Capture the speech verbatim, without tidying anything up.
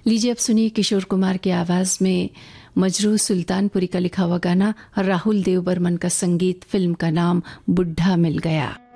लीजिए अब सुनिए किशोर कुमार की आवाज में मजरू सुल्तानपुरी का लिखा हुआ गाना, राहुल देव बर्मन का संगीत, फिल्म का नाम बुढ़ा मिल गया।